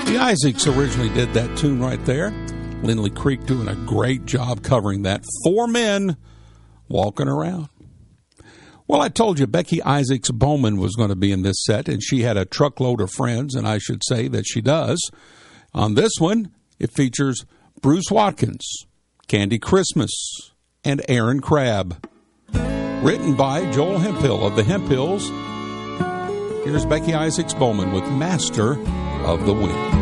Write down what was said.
The Isaacs originally did that tune right there. Lindley Creek doing a great job covering that. 4 Men Walking Around. Well, I told you Becky Isaacs Bowman was going to be in this set, and she had a truckload of friends, and I should say that she does. On this one, it features Bruce Watkins, Candy Christmas, and Aaron Crabb. Written by Joel Hemphill of the Hemphills. Here's Becky Isaacs Bowman with Master of the Wind.